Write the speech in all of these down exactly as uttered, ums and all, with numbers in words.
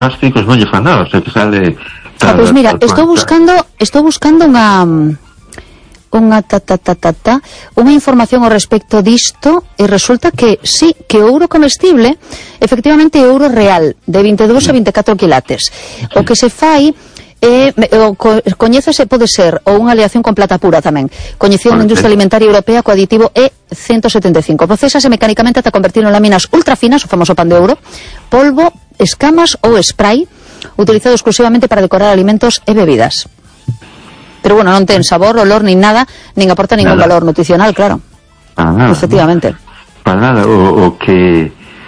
plásticos non lle fan nada, o sea que sale... Ah, pois pues mira, estou buscando, estou buscando unha... unha ta, ta, ta, ta, ta, unha información ao respecto disto e resulta que sí, que o ouro comestible efectivamente é ouro real de vinte e dous a vinte e catro quilates. O que se fai é, o, coñécese, pode ser ou unha aleación con plata pura tamén, coñecido na industria alimentaria europea co aditivo E ciento setenta e cinco. Procésase mecánicamente ata convertirlo en láminas ultrafinas, o famoso pan de ouro, polvo, escamas ou spray, utilizado exclusivamente para decorar alimentos e bebidas. Pero bueno, non ten sabor, olor, nin nada, nin aporta ningún nada. Valor nutricional, claro. Para nada. Efectivamente. Para nada, o, o que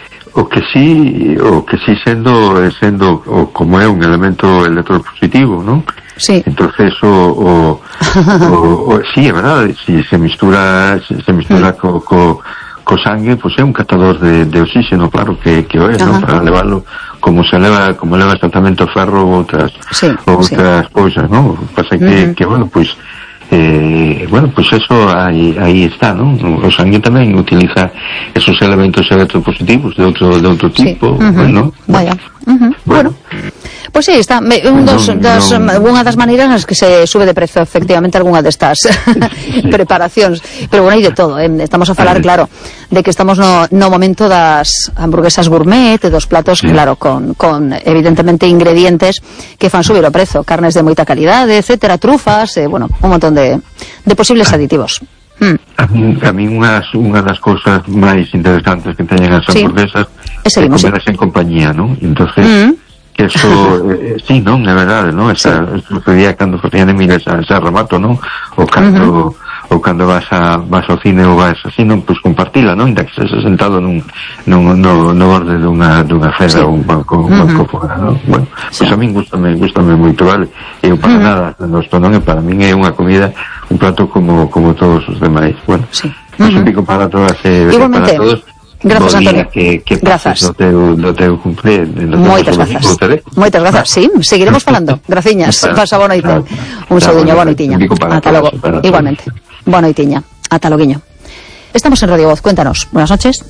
o que sí, o que sí sendo sendo o como é un elemento electropositivo, ¿no? Sí. Entonces o o, o, o sí, é verdade, si se mistura se, se mistura mm. co, co co sangue, pois pues é un catador de, de oxígeno, claro que que o é, ¿no? Para levarlo como se leva, como leva exactamente o ferro ou outras, sí, outras sí. cousas, ¿no? Pasa que, uh-huh. que bueno, pois, pues, eh, bueno, pois pues eso aí, aí está, ¿no? O sangue tamén utiliza esos elementos electropositivos de outro, de outro tipo, sí. uh-huh. ¿no? Vaya. Uh-huh. Bueno. bueno. Pois pues sí, está, un dos, no, das, no, unha das maneiras nas que se sube de prezo efectivamente algunha destas sí. preparacións, pero bueno, hai de todo, eh? Estamos a falar, claro, de que estamos no, no momento das hamburguesas gourmet e dos platos, sí. claro, con, con evidentemente ingredientes que fan subir o prezo, carnes de moita calidade, etcétera, trufas, eh, bueno, un montón de, de posibles aditivos. Hmm. A mí, a mí unhas, unha das cousas máis interesantes que teñen as hamburguesas sí. é comerlas sí. en compañía, ¿no? Entonces... Mm. que eso, eh, sí, non, é verdade, non? Esa, sí. Eso sería cando facían de miles a ese remato, non? Ou cando, uh-huh. ou cando vas a, vas ao cine ou vas así, non? Pois compartila, non? Inda que estés sentado nun, nun, no, no borde dunha, dunha fera sí. ou un banco, un banco uh-huh. fora, non? Bueno, sí. pois a min gustame, gustame moito, vale? E eu para uh-huh. nada, nosto non é para min é unha comida, un plato como, como todos os demais. Bueno, sí. uh-huh. eso pico para todas, eh, para todos. Grazas, Antonio. Que, que grazas. Do teu, do teu cumple, do moitas grazas. Moitas grazas, sí. Seguiremos falando. Graciñas. Pasa boa noite. Un saúdiño, boa noitiña. Ata logo. Igualmente. Boa noitiña. Ata loguiño. Estamos en Radio Voz. Cuéntanos. Buenas noches.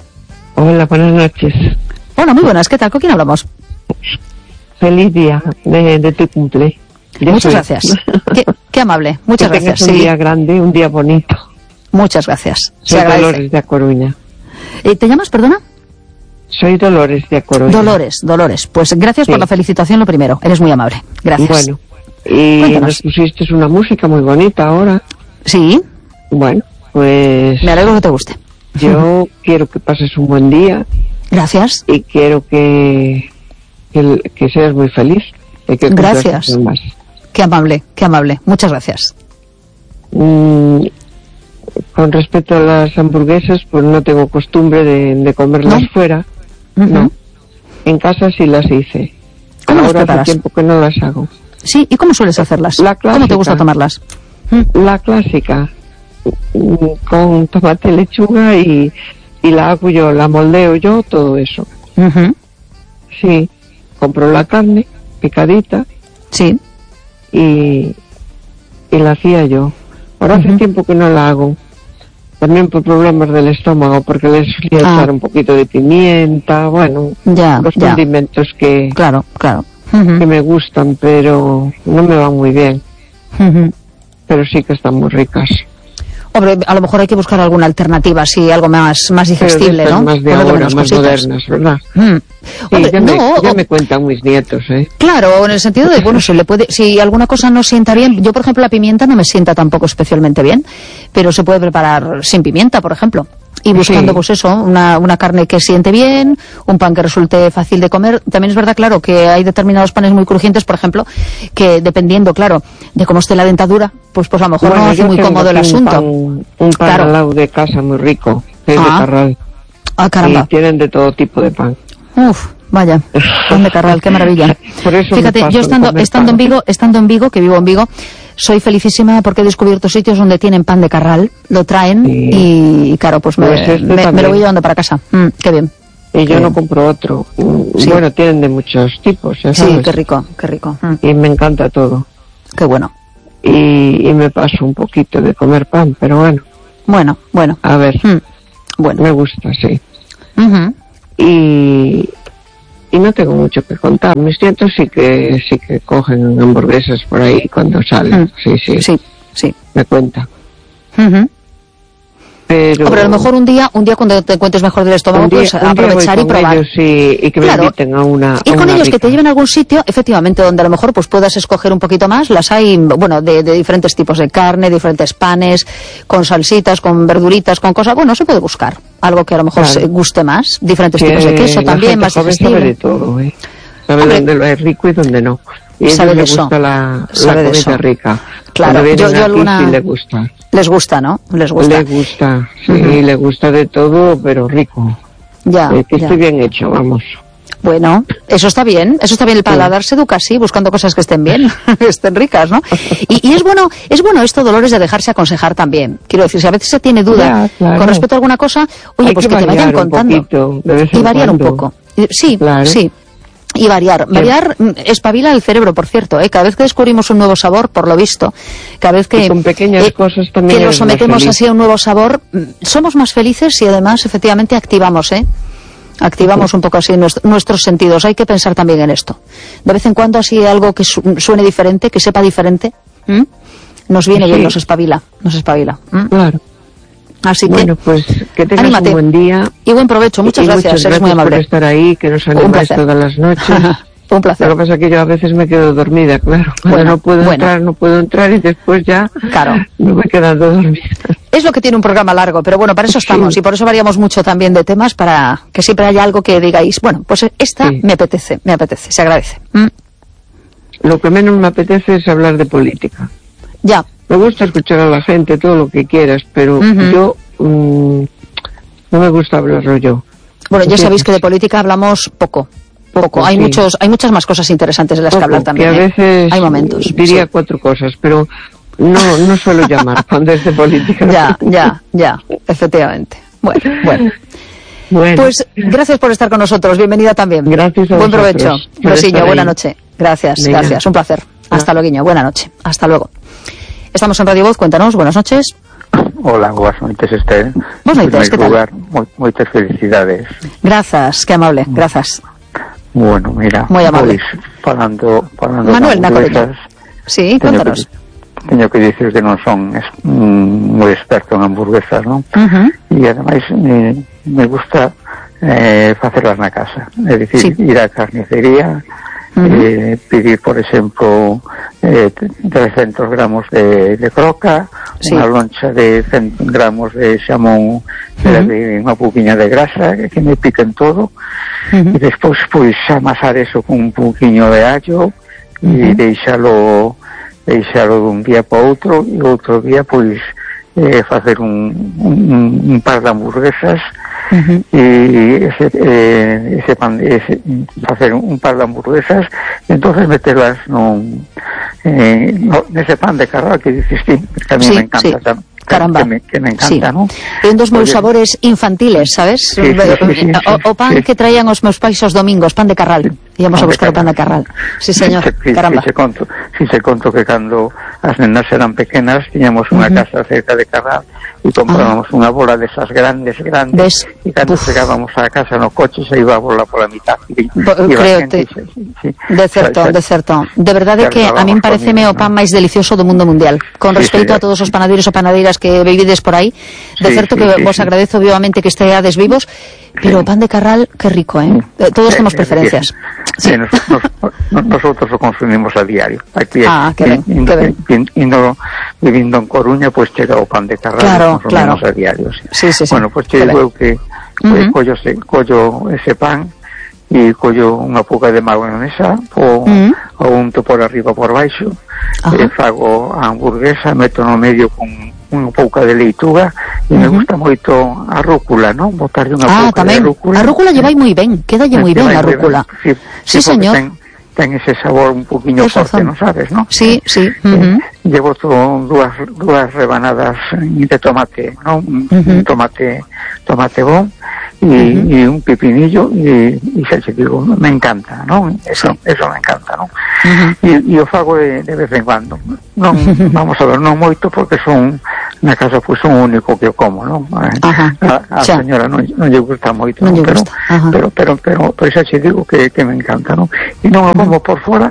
Hola, buenas noches. Hola, muy buenas. ¿Qué tal? ¿Con quién hablamos? Feliz día de, de tu cumple. Yo Muchas soy. gracias. qué, qué amable. Muchas que gracias. Un sí. día grande, un día bonito. Muchas gracias. Soy Dolores de A Coruña. Eh, ¿Te llamas, perdona? Soy Dolores de A Coruña. Dolores, Dolores. Pues gracias sí. por la felicitación, lo primero. Eres muy amable. Gracias. Bueno, y Cuéntanos. Nos pusiste una música muy bonita ahora. Sí. Bueno, pues... Me alegro que te guste. Yo quiero que pases un buen día. Gracias. Y quiero que, que, que seas muy feliz. Y que gracias. Más. Qué amable, qué amable. Muchas gracias. Mm, Con respecto a las hamburguesas, pues no tengo costumbre de, de comerlas ¿No? fuera. Uh-huh. No. En casa sí las hice. ¿Cómo Ahora las hace tiempo que no las hago. Sí, ¿y cómo sueles hacerlas? La clásica, ¿Cómo te gusta tomarlas? La clásica. Con tomate, lechuga y, y la hago yo, la moldeo yo, todo eso. Uh-huh. Sí. Compro la carne picadita. Sí. Y, y la hacía yo. Ahora hace uh-huh. tiempo que no la hago. También por problemas del estómago, porque le solía ah. echar un poquito de pimienta, bueno, ya, los ya. condimentos que, claro, claro. Uh-huh. que me gustan, pero no me van muy bien. Uh-huh. Pero sí que están muy ricas. Hombre, a lo mejor hay que buscar alguna alternativa, sí, algo más, más digestible, pero ¿no? Más de ahora, más cositas. Modernas, ¿verdad? Mm. Sí, Hombre, ya, no, me, ya me cuentan mis nietos, ¿eh? Claro, en el sentido de, bueno, si le puede, si alguna cosa no sienta bien, yo por ejemplo la pimienta no me sienta tampoco especialmente bien, pero se puede preparar sin pimienta, por ejemplo. Y buscando, sí. pues eso, una, una carne que siente bien, un pan que resulte fácil de comer. También es verdad, claro, que hay determinados panes muy crujientes, por ejemplo, que dependiendo, claro, de cómo esté la dentadura, pues pues a lo mejor bueno, no hace muy cómodo el asunto. Un pan, un pan claro. al lado de casa muy rico, que es ah. de Carral. Ah, caramba. Y tienen de todo tipo de pan. Uf, vaya, pan de Carral, qué maravilla. Por eso Fíjate, yo estando, estando en Vigo, estando en Vigo, que vivo en Vigo, soy felicísima porque he descubierto sitios donde tienen pan de Carral, lo traen sí. y, claro, pues, me, pues este me, me lo voy llevando para casa. Mm, qué bien. Y yo qué no compro otro. Sí. Bueno, tienen de muchos tipos, ya sabes. Sí, qué rico, qué rico. Mm. Y me encanta todo. Qué bueno. Y, y me paso un poquito de comer pan, pero bueno. Bueno, bueno. A ver. Mm. Bueno. Me gusta, sí. Uh-huh. Y, y no tengo mucho que contar. Mis nietos sí que sí que cogen hamburguesas por ahí cuando salen. Mm. Sí, sí. Sí, sí. Me cuenta. Uh-huh. Pero, o pero a lo mejor un día, un día cuando te encuentres mejor del estómago, día, pues aprovechar y probar. Ellos y, y que claro. me inviten a una. Ir a con una ellos, rica. que te lleven a algún sitio, efectivamente, donde a lo mejor pues puedas escoger un poquito más. Las hay, bueno, de, de diferentes tipos de carne, diferentes panes, con salsitas, con verduritas, con cosas. Bueno, se puede buscar algo que a lo mejor claro. se guste más. Diferentes que tipos de queso también, más digestible. Sabe de todo, ¿eh? Sabe Hombre, dónde lo es rico y dónde no. Y a ellos les gusta la, la comida rica. Claro, yo, yo alguna... sí les gusta. Les gusta, ¿no? Les gusta. Les gusta, sí, uh-huh. les gusta de todo, pero rico. Ya, eh, que ya. esté bien hecho, vamos. Bueno, eso está bien, eso está bien, el paladar se educa así, buscando cosas que estén bien, que estén ricas, ¿no? Y, y es bueno, es bueno esto, Dolores, de dejarse aconsejar también. Quiero decir, si a veces se tiene duda ya, claro. con respecto a alguna cosa, oye, Hay pues que, que te vayan contando. Poquito, de vez y en variar cuando. un poco. Sí, claro. sí. Y variar. Variar espabila el cerebro, por cierto, ¿eh? Cada vez que descubrimos un nuevo sabor, por lo visto, cada vez que, y con pequeñas eh, cosas también que lo sometemos así a un nuevo sabor, somos más felices y además, efectivamente, activamos, ¿eh? Activamos un poco así nuestro, nuestros sentidos. Hay que pensar también en esto. De vez en cuando así algo que su, suene diferente, que sepa diferente, ¿m? nos viene sí. bien, nos espabila, nos espabila. ¿m? Claro. Así bueno, que, pues que tengas anímate. un buen día. Y buen provecho. Muchas y gracias, muchas eres gracias muy amable. por estar ahí, que nos animáis todas las noches. Un placer. Lo que pasa es que yo a veces me quedo dormida, claro. Cuando bueno, no puedo bueno. entrar, no puedo entrar y después ya claro. me voy quedando dormida. Es lo que tiene un programa largo, pero bueno, para eso estamos sí. y por eso variamos mucho también de temas, para que siempre haya algo que digáis, bueno, pues esta sí. me apetece, me apetece, se agradece. ¿Mm? Lo que menos me apetece es hablar de política. Ya. Me gusta escuchar a la gente, todo lo que quieras, pero uh-huh. yo mmm, no me gusta hablarlo yo. Bueno, ya sabéis que de política hablamos poco. Poco. Hay sí. muchos, hay muchas más cosas interesantes de las poco, que hablar también. Que a veces ¿eh? Hay momentos. Diría sí. cuatro cosas, pero no, no suelo llamar cuando es de política. Ya, ya, ya, efectivamente. Bueno, bueno. Bueno. Pues gracias por estar con nosotros. Bienvenida también. Gracias a Buen vosotros. provecho. Rosiño, buena noche. Gracias, Venga. gracias. Un placer. Hasta luego, Guiño. Buena noche. Hasta luego. Estamos en Radio Voz. Cuéntanos. Buenas noches. Hola, buenas noches, Esther. Buenas noches, ¿qué tal? Lugar, muy, muchas felicidades. Gracias, qué amable, gracias. Bueno, mira, muy amable. Pois, falando, falando Manuel Nacoreño. Sí, cuéntanos. Teño que dicir que non son es, mm, moi experto en hamburguesas, non? Uh-huh. E ademais me, me gusta eh, facerlas na casa. É dicir, sí. ir á carnicería, uh-huh. eh, pedir, por exemplo, eh, trescentos gramos de, de croca, sí. unha loncha de cen gramos de xamón, uh-huh. de unha pouquiña de grasa, que me piquen todo, uh-huh. e despois, pois, amasar eso con un pouquiño de allo, uh-huh. e deixalo deixalo dun día para outro, e outro día, pois, eh, facer un, un, un par de hamburguesas, uh-huh. e ese, eh, ese pan, ese, facer un par de hamburguesas, e entonces meterlas nun, eh, no, nese pan de carral que dices ti, que a mí sí, me encanta, sí. tamén. Caramba. Que me, que me encanta, sí. ¿no? E un dos meus sabores infantiles, sabes? Sí, sí, sí, sí, o, o pan sí. que traían os meus pais os domingos, pan de carral. Íamos a buscar o pan de carral. Sí, señor. Si, Caramba. Si se conto, si se conto que cando as nenas eran pequenas, tiñamos unha uh-huh. casa cerca de Carral e comprábamos ah. unha bola desas grandes, grandes, e cando Uf. chegábamos á casa no coche se iba a bola pola mitad. E, Creo que sí, sí. De certo, de certo. De verdade que a min pareceme o pan máis delicioso do mundo mundial. Con sí, respecto sí, a todos os panadeiros e panadeiras que vivides por aí, de sí, certo sí, que sí, vos sí. agradezo vivamente que esteades vivos, pero o pan de Carral, que rico, ¿eh? Sí. Todos temos preferencias. Sí. Sí, nos, nos, nosotros lo consumimos a diario. Aquí, ah, que ben, in, que ben. In, in, in, vivindo en Coruña, pues chega o pan de Carral, claro, nos consumimos claro. a diario. Sí. Sí, sí, sí. Bueno, pues che digo que pues, uh-huh. collo, se, collo ese pan e collo unha pouca de mayonesa o, uh-huh. o unto por arriba por baixo, uh-huh. e fago a hamburguesa, meto no medio con unha pouca de leituga e uh-huh. me gusta moito a rúcula, non? Botarlle unha ah, pouca tamén. de rúcula. A rúcula llevai moi ben, quedalle moi ben a rúcula. Sí, sí, sí señor. Ten, ten ese sabor un poquinho es forte, razón. non sabes, non? Sí, sí. Uh-huh. Eh, llevo todo dúas, dúas rebanadas de tomate, non? Un uh-huh. tomate, tomate bon e, uh-huh. e un pepinillo e, e xa te digo, me encanta, non? Eso, sí. eso me encanta, non? Uh-huh. E, e o fago de, de vez en cuando. Non, vamos a ver, non moito porque son na casa pues son único que eu como, non? Ajá, a, a señora non, non lle gusta moito, non non? Pero, pero, pero, pero, pero xa che digo que, que me encanta, non? E non o como por fora,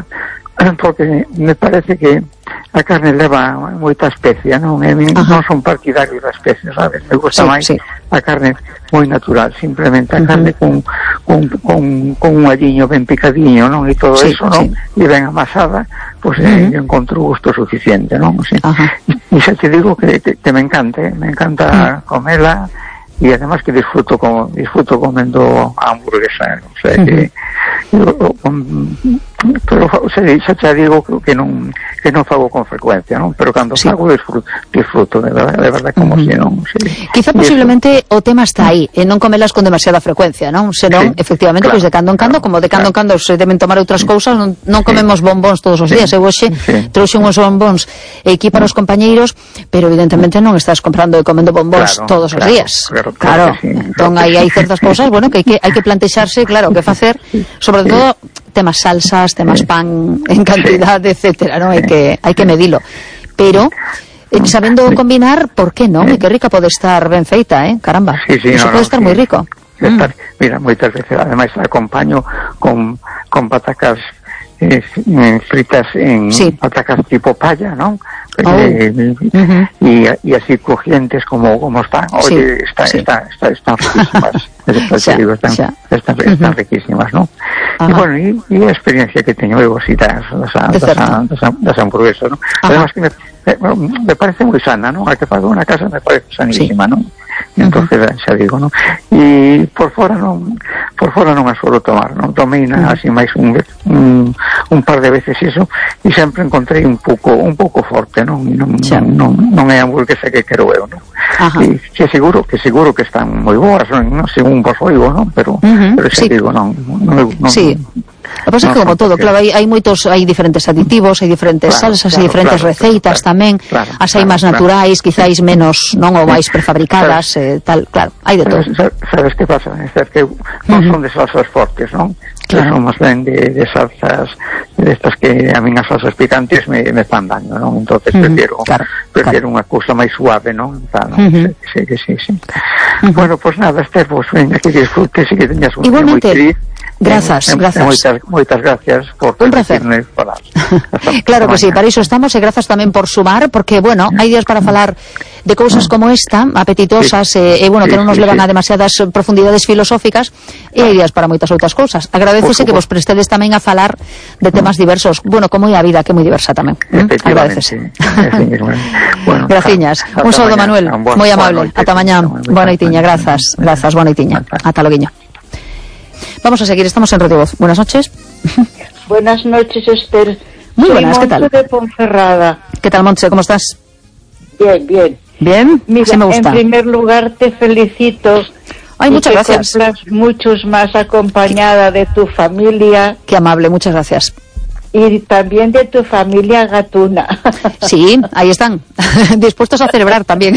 porque me parece que a carne leva moita especia, non? E non son partidarios da especia, sabes? Me gusta sí, máis sí. a carne moi natural, simplemente a carne uh-huh. con, con, con, con un alliño ben picadiño, non? E todo sí, eso, non? Sí. E ben amasada, pois pues, uh-huh. eh, encontro gusto suficiente, non? Sí. Uh-huh. E xa te digo que, que, que me encanta, eh? me encanta uh-huh. comela, e además que disfruto como disfruto comendo a hamburguesa, o sea que uh-huh. eu, um, pero xa, xa te digo que non que non fago con frecuencia, non? Pero cando sí. fago disfruto, disfruto de verdade, de verdade como uh-huh. se non, sí. Quizá posiblemente eso. O tema está aí, e non comelas con demasiada frecuencia, non? Senón, sí. efectivamente, claro, pois de cando en cando, claro, como de cando claro. en cando se deben tomar outras cousas, non, non comemos sí. bombóns todos os días. Sí. Eu hoxe sí. trouxe uns bombóns aquí para os compañeiros, pero evidentemente non estás comprando e comendo bombóns claro, todos os claro, días. Claro, claro. claro. Sí, entón aí hai certas cousas, bueno, que hai que hai que plantexarse, claro, que facer, sobre todo temas salsas, temas pan en cantidad, etcétera, ¿no? Hay que hai que medilo. Pero eh, sabendo combinar, ¿por qué no? E que rica pode estar ben feita, eh? Caramba. Sí, sí, Eso no, pode no, estar sí. moi rico. Estar, mm. Mira, moitas veces ademais la acompaño con con patacas eh, fritas en sí. patacas tipo palla, ¿no? Oh. Eh, uh-huh. y, y así crujientes como como están. Oye, sí, está, sí. Está, está, están riquísimas. Están, digo, están, están, están, uh-huh. están riquísimas, ¿no? Uh-huh. Y bueno, y, y a experiencia que teño eu así das, das, das, das, das, das hamburguesas, ¿no? Uh-huh. Además que me, me, me parece moi sana, ¿no? A que fago unha casa me parece sanísima, sí. ¿no? Entonces, uh-huh. xa digo, ¿no? E por fora non por fora non a suelo tomar, non tomei na, uh-huh. así máis un, un un par de veces iso e sempre encontrei un pouco un pouco forte, non non, sí. non, non, non é a hamburguesa que quero eu, non? E que seguro que seguro que están moi boas, non, según vos oigo, non? Pero uh-huh. pero xa sí. digo, non, non, non sí. O que pasa é que, como todo, claro, hai, hai moitos, hai diferentes aditivos, hai diferentes claro, salsas, claro, hai diferentes claro, receitas claro, tamén, claro, as hai claro, máis naturais, claro. quizáis menos, non, ou máis prefabricadas, eh, tal, claro, hai de todo. Sabes, sabes que pasa? É que non son de salsas fortes, non? Claro. Son máis ben de, de salsas, de estas que a min as salsas picantes me, me fan daño, non? Entonces uh-huh. prefiero, claro, prefiero claro. unha cousa máis suave, non? Tal, non? Uh-huh. Sí, sí, sí, sí. Uh-huh. Bueno, pues nada, Esther, pues venga, que disfrutes e que teñas un día moi feliz. Grazas, eh, grazas. Moitas, moitas gracias por permitirme falar. Claro que sí, para iso estamos, e grazas tamén por sumar, porque, bueno, hai días para falar de cousas como esta, apetitosas, e, sí, eh, bueno, sí, que non nos sí, levan sí. a demasiadas profundidades filosóficas, e hai días para moitas outras cousas. Agradecese que vos prestedes tamén a falar de temas diversos, bueno, como é a vida, que é moi diversa tamén. Agradecese. Bueno, graciñas. Un saúdo, Manuel, moi amable. Ata mañá. Boa noitiña, grazas. Grazas, boa noitiña. Ata loguiño. Vamos a seguir, estamos en Radio Voz. Buenas noches. Buenas noches, Esther. Muy Soy buenas, ¿qué tal? de Ponferrada. ¿Qué tal, Montse? ¿Cómo estás? Bien, bien. ¿Bien? Mira, sí me gusta. En primer lugar, te felicito. Ay, muchas gracias. Que cumplas muchos más acompañada de tu familia. Qué amable, muchas gracias. Y también de tu familia gatuna. Sí, ahí están, dispuestos a celebrar también.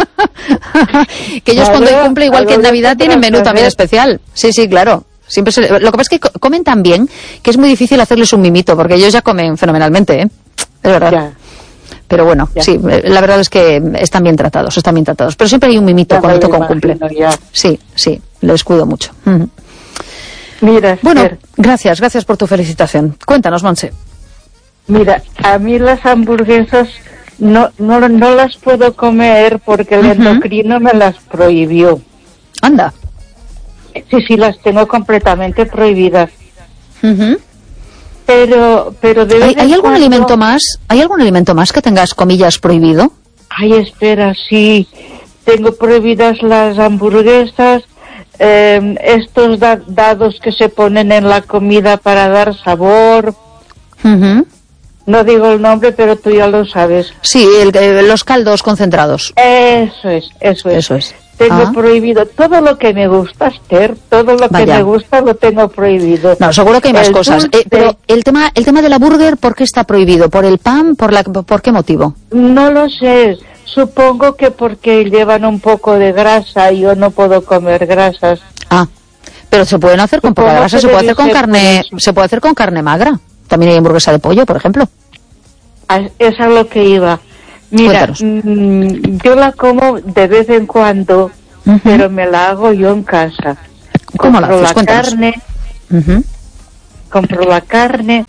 Que ellos claro, cuando cumple, igual que en Navidad, tienen menú también especial. Sí, sí, claro. Siempre se... Lo que pasa es que comen tan bien que es muy difícil hacerles un mimito, porque ellos ya comen fenomenalmente, ¿eh? Es verdad. Ya. Pero bueno, ya. Sí, la verdad es que están bien tratados, están bien tratados. Pero siempre hay un mimito ya cuando toca un cumple. Ya. Sí, sí, les cuido mucho. Uh-huh. Mira, bueno, Esther, gracias, gracias por tu felicitación. Cuéntanos, Montse. Mira, a mí las hamburguesas no, no, no las puedo comer porque el uh-huh. endocrino me las prohibió. Anda. Sí, sí, las tengo completamente prohibidas. Uh-huh. Pero, pero de ¿Hay, ¿hay algún cuando... alimento más? ¿Hay algún alimento más que tengas, comillas, prohibido? Ay, espera, sí. Tengo prohibidas las hamburguesas, eh, estos da dados que se ponen en la comida para dar sabor. Uh-huh. No digo el nombre, pero tú ya lo sabes. Sí, el, el, los caldos concentrados. Eso es, eso es. Eso es. Tengo ah. prohibido todo lo que me gusta, Esther, todo lo Vaya. que me gusta lo tengo prohibido. No, seguro que hay más el cosas. Eh, pero el tema, el tema de la burger, ¿por qué está prohibido? ¿Por el pan? ¿Por la, por qué motivo? No lo sé. Supongo que porque llevan un poco de grasa y yo no puedo comer grasas. Ah, pero se pueden hacer con Supongo poca grasa, se puede hacer con carne, se puede hacer con carne magra. También hay hamburguesa de pollo, por ejemplo. Es a lo que iba. Mira, mmm, yo la como de vez en cuando, uh-huh. pero me la hago yo en casa. ¿Cómo compro la haces? la carne, uh-huh. compro la carne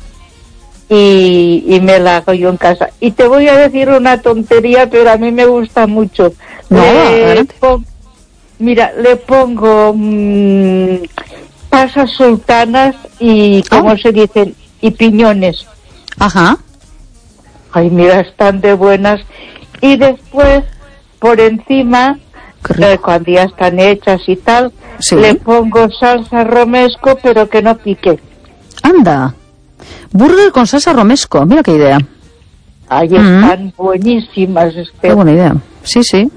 y, y me la hago yo en casa. Y te voy a decir una tontería, pero a mí me gusta mucho. No, le pon, mira, le pongo mmm, pasas sultanas y, ¿cómo oh. se dicen? Y piñones. Ajá. Ay, mira, están de buenas. Y después, por encima, eh, cuando ya están hechas y tal, sí. le pongo salsa romesco, pero que no pique. Anda, burger con salsa romesco, mira qué idea. Ahí mm. están buenísimas. Este. Qué buena idea, sí, sí.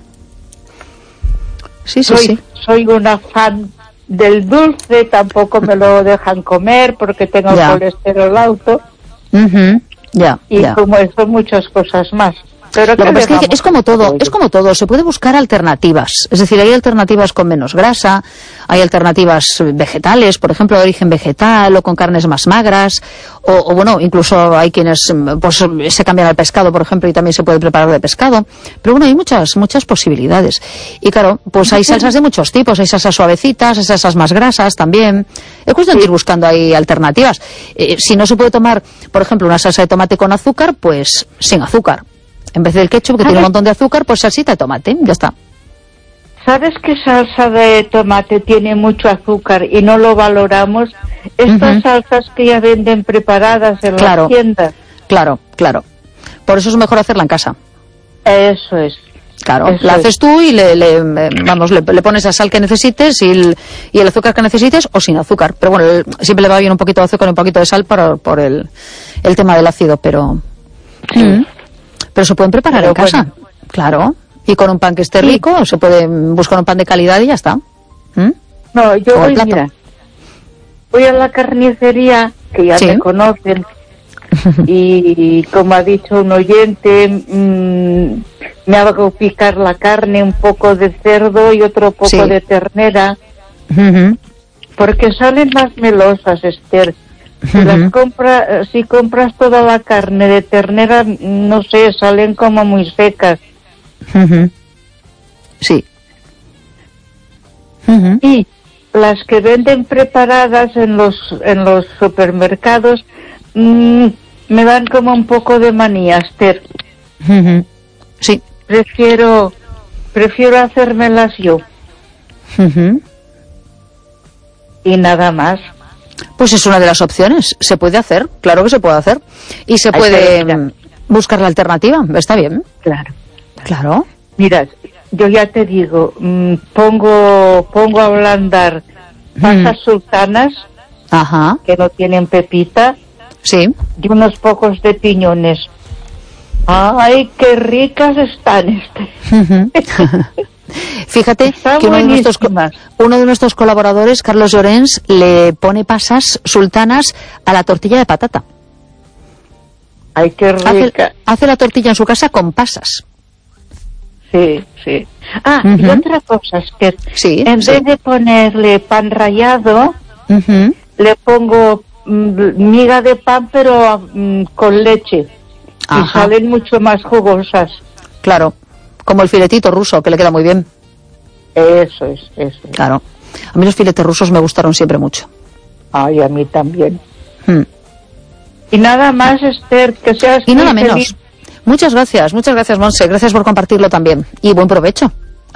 Sí, sí, soy, sí. Soy una fan del dulce, tampoco me lo dejan comer porque tengo ya. colesterol alto. Uh-huh. Ya, y ya. como eso, muchas cosas más. Pero lo que pasa es que es como todo, es como todo, se puede buscar alternativas, es decir, hay alternativas con menos grasa, hay alternativas vegetales, por ejemplo, de origen vegetal o con carnes más magras, o, o bueno, incluso hay quienes pues se cambian al pescado, por ejemplo, y también se puede preparar de pescado, pero bueno, hay muchas, muchas posibilidades. Y claro, pues hay salsas de muchos tipos, hay salsas suavecitas, hay salsas más grasas también, es cuestión de ir buscando ahí alternativas. Eh, si no se puede tomar, por ejemplo, una salsa de tomate con azúcar, pues sin azúcar. En vez del ketchup, que tiene un montón de azúcar, pues salsita de tomate, ya está. ¿Sabes qué salsa de tomate tiene mucho azúcar y no lo valoramos? Estas uh-huh. salsas que ya venden preparadas en claro, las tiendas. Claro, claro. Por eso es mejor hacerla en casa. Eso es. Claro, eso la haces es. tú y le, le vamos le, le pones la sal que necesites y el, y el azúcar que necesites o sin azúcar. Pero bueno, el, siempre le va bien un poquito de azúcar y un poquito de sal para, por el, el tema del ácido, pero... Sí. Mm. Pero se pueden preparar Pero en casa, bueno. claro. Y con un pan que esté rico, sí. se puede buscar un pan de calidad y ya está. ¿Mm? No, yo voy, mira, voy a la carnicería, que ya ¿Sí? me conocen, y como ha dicho un oyente, mmm, me hago picar la carne, un poco de cerdo y otro poco sí. de ternera, uh-huh. porque salen más melosas, Esther. Si, uh-huh. las compra, si compras toda la carne de ternera, no sé, salen como muy secas. Uh-huh. Sí. Uh-huh. Y las que venden preparadas en los en los supermercados mmm, me dan como un poco de manía, Esther. Uh-huh. Sí. Prefiero prefiero hacérmelas yo. Uh-huh. Y nada más. Pues es una de las opciones, se puede hacer, claro que se puede hacer, y se Ahí puede está, buscar la alternativa, está bien. Claro. Claro. Mira, yo ya te digo, mmm, pongo pongo a ablandar pasas mm. sultanas, Ajá. que no tienen pepita, sí. y unos pocos de piñones. ¡Ay, qué ricas están! Este. Uh-huh. Fíjate Está que uno de, nuestros, uno de nuestros colaboradores, Carlos Llorens, le pone pasas sultanas a la tortilla de patata. ¡Ay, qué rica! Hace, hace la tortilla en su casa con pasas. Sí, sí. Ah, uh-huh. y otra cosa es que sí, en sí. vez de ponerle pan rallado, uh-huh. le pongo mm, miga de pan, pero mm, con leche. Ajá. Y salen mucho más jugosas. Claro. Como el filetito ruso, que le queda muy bien. Eso es, eso es. Claro. A mí los filetes rusos me gustaron siempre mucho. Ay, a mí también. Hmm. Y nada más, Esther, que seas Y nada feliz. menos. Muchas gracias, muchas gracias, Monse. Gracias por compartirlo también. Y buen provecho.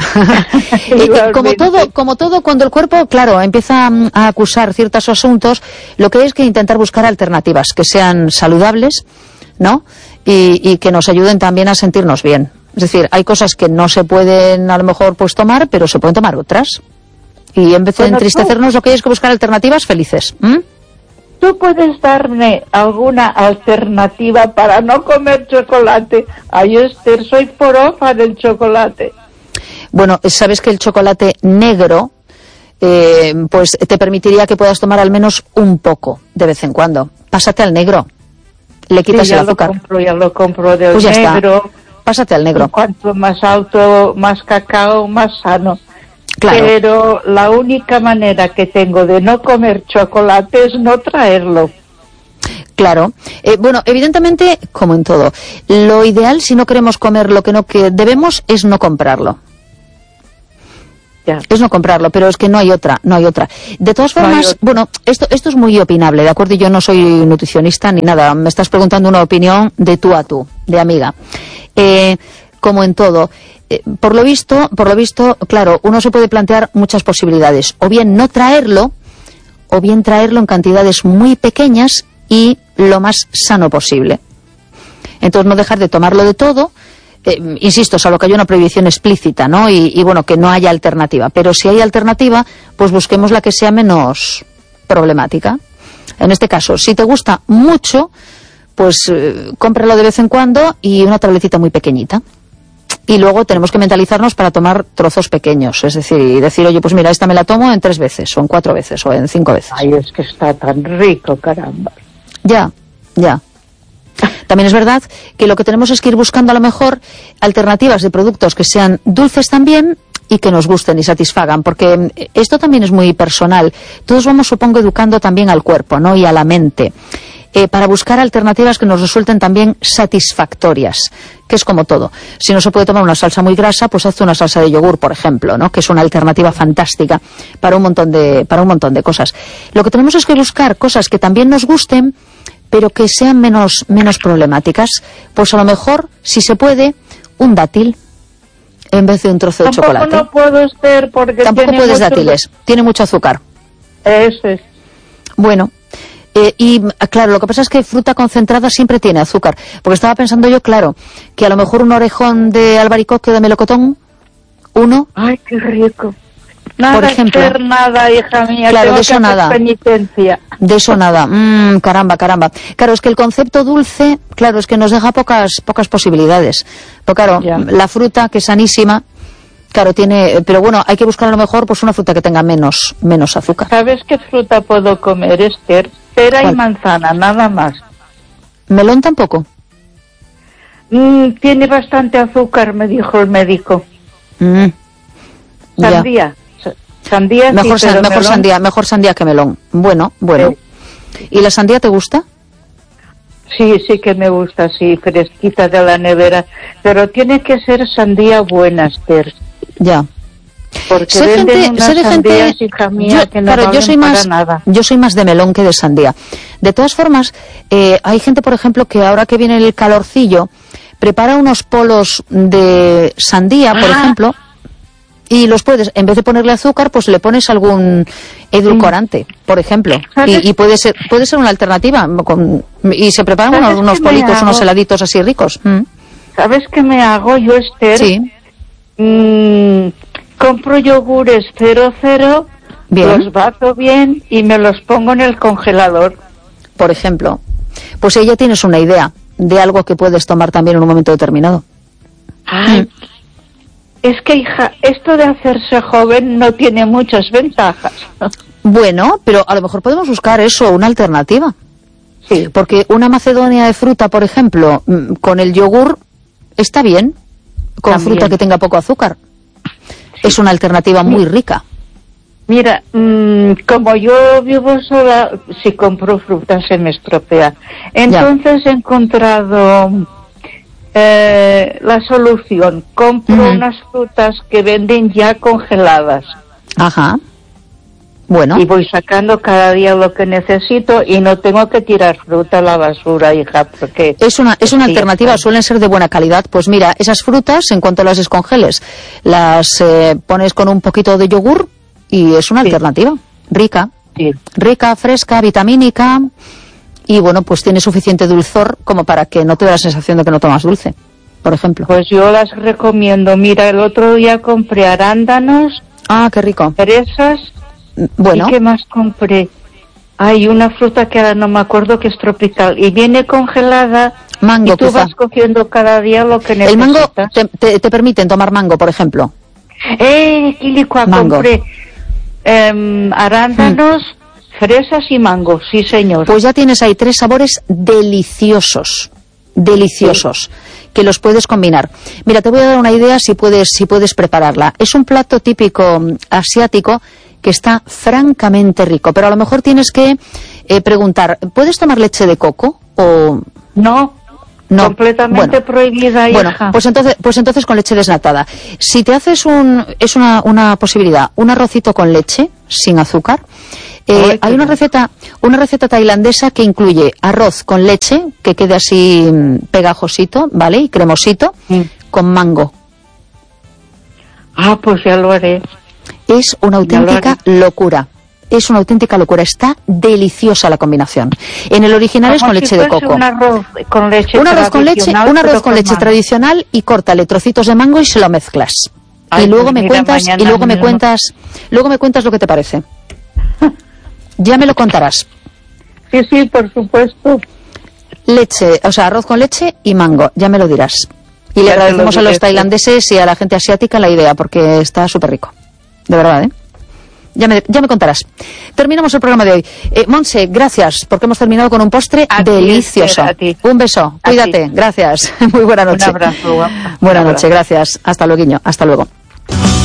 eh, como todo, como todo, cuando el cuerpo, claro, empieza a acusar ciertos asuntos, lo que hay es que intentar buscar alternativas que sean saludables, ¿no? Y, y que nos ayuden también a sentirnos bien. Es decir, hay cosas que no se pueden a lo mejor pues tomar, pero se pueden tomar otras. Y en vez de bueno, entristecernos, tú, lo que hay es que buscar alternativas felices. ¿Mm? ¿Tú puedes darme alguna alternativa para no comer chocolate? Ay, Esther, soy porofa del chocolate. Bueno, sabes que el chocolate negro eh, pues te permitiría que puedas tomar al menos un poco de vez en cuando. Pásate al negro. Le quitas sí, el azúcar. Lo compro, ya lo compro del pues ya negro. Está. Pásate al negro. Cuanto más alto, más cacao, más sano. Claro. Pero la única manera que tengo de no comer chocolate es no traerlo. Claro. Eh, bueno, evidentemente, como en todo, lo ideal, si no queremos comer lo que no que debemos, es no comprarlo. Ya. Es no comprarlo, pero es que no hay otra, no hay otra. De todas formas, no bueno, esto esto es muy opinable, ¿de acuerdo? Yo no soy nutricionista ni nada, me estás preguntando una opinión de tú a tú, de amiga. Eh, como en todo, eh, por lo visto, por lo visto, claro, uno se puede plantear muchas posibilidades, o bien no traerlo, o bien traerlo en cantidades muy pequeñas y lo más sano posible. Entonces no dejar de tomarlo de todo. Eh, insisto, salvo que haya una prohibición explícita, ¿no? Y, y bueno, que no haya alternativa. Pero si hay alternativa, pues busquemos la que sea menos problemática. En este caso, si te gusta mucho, pues eh, cómpralo de vez en cuando y una tabletita muy pequeñita. Y luego tenemos que mentalizarnos para tomar trozos pequeños. Es decir, y decir, oye, pues mira, esta me la tomo en tres veces, o en cuatro veces, o en cinco veces. Ay, es que está tan rico, caramba. Ya, ya. También es verdad que lo que tenemos es que ir buscando a lo mejor alternativas de productos que sean dulces también y que nos gusten y satisfagan, porque esto también es muy personal. Todos vamos, supongo, educando también al cuerpo, ¿no? Y a la mente, eh, para buscar alternativas que nos resulten también satisfactorias, que es como todo. Si no se puede tomar una salsa muy grasa, pues haz una salsa de yogur, por ejemplo, ¿no? Que es una alternativa fantástica para un montón de, para un montón de cosas. Lo que tenemos es que buscar cosas que también nos gusten, pero que sean menos, menos problemáticas. Pues a lo mejor, si se puede, un dátil en vez de un trozo de Tampoco chocolate. No puedo ser porque Tampoco tiene puedes mucho... dátiles, tiene mucho azúcar. Eso es. Bueno, eh, y claro, lo que pasa es que fruta concentrada siempre tiene azúcar. Porque estaba pensando yo, claro, que a lo mejor un orejón de albaricoque o de melocotón, uno... Ay, qué rico. Nada, por ejemplo, hacer nada, hija mía. Claro, tengo de eso que hacer nada. penitencia. De eso nada. Mm, caramba, caramba. Claro, es que el concepto dulce, claro, es que nos deja pocas pocas posibilidades. Pero claro, Ya. la fruta, que es sanísima, claro, tiene... Pero bueno, hay que buscar a lo mejor pues una fruta que tenga menos menos azúcar. ¿Sabes qué fruta puedo comer, Esther? Pera ¿Cuál? y manzana, nada más. ¿Melón tampoco? Mm, tiene bastante azúcar, me dijo el médico. Mm, ya. Sandía. Sandía sí, Mejor, san- pero mejor melón- sandía, mejor sandía que melón. Bueno, bueno. ¿Y la sandía te gusta? Sí, sí que me gusta, sí, fresquita de la nevera. Pero tiene que ser sandía buena, Esther. Ya. Porque Sé venden gente, unas sé de gente, sandías, hija mía, yo, que no claro, yo valen soy para más, nada. yo soy más de melón que de sandía. De todas formas, eh, hay gente, por ejemplo, que ahora que viene el calorcillo, prepara unos polos de sandía, por Ah. ejemplo, y los puedes, en vez de ponerle azúcar, pues le pones algún edulcorante, por ejemplo, y, y puede ser, puede ser una alternativa, con- y se preparan unos, unos qué me politos, hago? unos heladitos así ricos. Mm. ¿Sabes qué me hago yo, Esther? Sí. Mm, compro yogures cero cero, Bien. los bato bien y me los pongo en el congelador. Por ejemplo, pues ahí ya tienes una idea de algo que puedes tomar también en un momento determinado. Ay, es que, hija, esto de hacerse joven no tiene muchas ventajas. Bueno, pero a lo mejor podemos buscar eso, una alternativa. Sí. Porque una macedonia de fruta, por ejemplo, mm, con el yogur, está bien, con También. fruta que tenga poco azúcar. Es una alternativa muy rica. Mira, mmm, como yo vivo sola, si compro fruta se me estropea. Entonces he encontrado eh, la solución. Compro Ujú. unas frutas que venden ya congeladas. Ajá. Bueno. Y voy sacando cada día lo que necesito y no tengo que tirar fruta a la basura, hija, porque... Es una, es una Sí, alternativa, está. suelen ser de buena calidad. Pues mira, esas frutas, en cuanto las descongeles, las eh, pones con un poquito de yogur y es una Sí. alternativa. Rica, Sí. rica, fresca, vitamínica y bueno, pues tiene suficiente dulzor como para que no te dé la sensación de que no tomas dulce, por ejemplo. Pues yo las recomiendo. Mira, el otro día compré arándanos, Ah, qué rico. fresas... Bueno, ¿Y qué más compré? Hay una fruta que ahora no me acuerdo, que es tropical y viene congelada. mango y tú quizá. vas cogiendo cada día lo que El necesitas. mango te, te, te permiten tomar mango, por ejemplo. Eh, Quilicua, Mango. compré em, arándanos, fresas y mango, sí señor. Pues ya tienes ahí tres sabores deliciosos, deliciosos, que los puedes combinar. Mira, te voy a dar una idea si puedes, si puedes prepararla. Es un plato típico mm, asiático que está francamente rico. Pero a lo mejor tienes que eh, preguntar, ¿puedes tomar leche de coco? O no, no. Completamente bueno, prohibida, hija. Bueno, pues entonces, pues entonces con leche desnatada. Si te haces un, es una, una posibilidad, un arrocito con leche, sin azúcar. Eh, Ay, hay una receta, una receta tailandesa que incluye arroz con leche, que quede así pegajosito, ¿vale? Y cremosito, sí. Con mango. Ah, pues ya lo haré. Es una auténtica locura. Es una auténtica locura. Está deliciosa la combinación. En el original es con leche de coco. Un arroz con leche un arroz con leche, un arroz con leche tradicional y córtale trocitos de mango y se lo mezclas. Ay, y luego pues me cuentas y luego me cuentas, luego me cuentas lo que te parece. Ya me lo contarás. Sí, sí, por supuesto. Leche, o sea, arroz con leche y mango, ya me lo dirás. Y ya le agradecemos a los tailandeses y a la gente asiática la idea, porque está súper rico. De verdad, ¿eh? Ya me, ya me contarás. Terminamos el programa de hoy. Eh, Montse, gracias, porque hemos terminado con un postre a delicioso. Ti, a ti. Un beso, a cuídate, ti. Gracias. Muy buena noche. Un abrazo. Buena noche, gracias. Hasta luego, Hasta luego.